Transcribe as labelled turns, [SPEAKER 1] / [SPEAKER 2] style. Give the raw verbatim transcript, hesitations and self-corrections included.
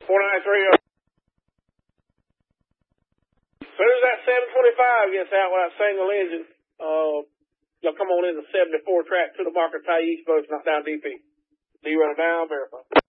[SPEAKER 1] four nine three oh. As soon as that seven twenty-five gets out with that single engine, uh, y'all come on in the seventy-four track to the market, pay each boat, not down D P. D running down, verify.